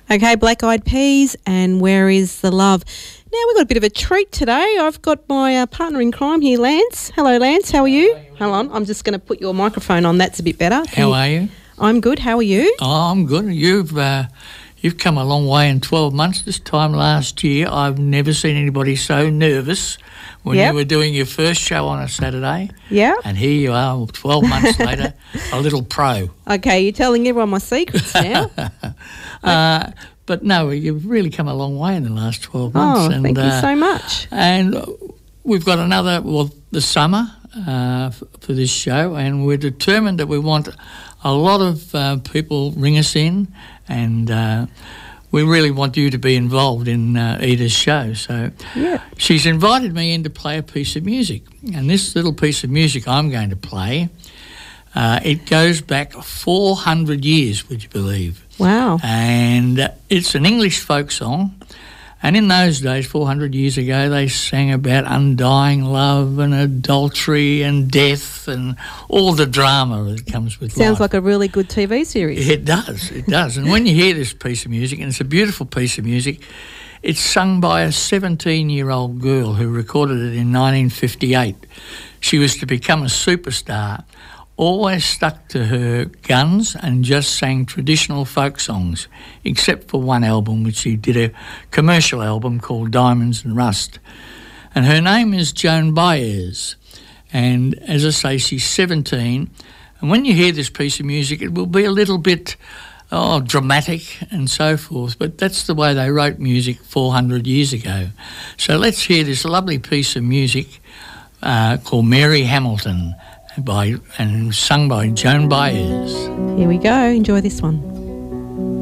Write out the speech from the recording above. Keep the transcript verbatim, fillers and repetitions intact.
Okay, Black Eyed Peas and Where Is the Love? Now we've got a bit of a treat today. I've got my uh, partner in crime here, Lance. Hello, Lance. How are you? Hold on. I'm just going to put your microphone on. That's a bit better. Can How you... are you? I'm good. How are you? Oh, I'm good. You've uh, you've come a long way in twelve months. This time last year, I've never seen anybody so nervous when Yep. you were doing your first show on a Saturday. Yeah. And here you are, twelve months later, a little pro. Okay, you're telling everyone my secrets now. uh, but no, you've really come a long way in the last twelve months. Oh, and, thank you uh, so much. And we've got another, well, the summer uh, f- for this show, and we're determined that we want a lot of uh, people ring us in, and uh, we really want you to be involved in uh, Ida's show. So Yeah. she's invited me in to play a piece of music, and this little piece of music I'm going to play, uh, it goes back four hundred years, would you believe? Wow. And uh, it's an English folk song. And in those days, four hundred years ago, they sang about undying love and adultery and death and all the drama that comes with life. Sounds like a really good T V series. It does, it does. And when you hear this piece of music, and it's a beautiful piece of music, it's sung by a seventeen-year-old girl who recorded it in nineteen fifty-eight. She was to become a superstar, always stuck to her guns and just sang traditional folk songs, except for one album, which she did a commercial album called Diamonds and Rust. And her name is Joan Baez. And as I say, she's seventeen. And when you hear this piece of music, it will be a little bit oh, dramatic and so forth. But that's the way they wrote music four hundred years ago. So let's hear this lovely piece of music uh, called Mary Hamilton, by and sung by Joan Baez. Here we go. Enjoy this one.